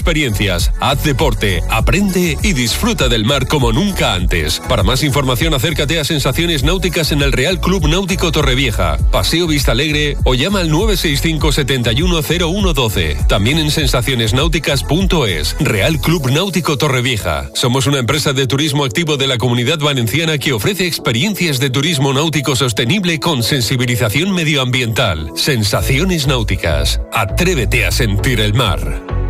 experiencias, haz deporte, aprende y disfruta del mar como nunca antes. Para más información, acércate a Sensaciones Náuticas en el Real Club Náutico Torrevieja, Paseo Vistalegre o llama al 965 71 0112. También en sensacionesnáuticas.es. Real Club Náutico Torrevieja. Somos una empresa de turismo activo de la Comunidad Valenciana que ofrece experiencias de turismo náutico sostenible con sensibilización medioambiental. Sensaciones Náuticas. Atrévete a sentir el mar.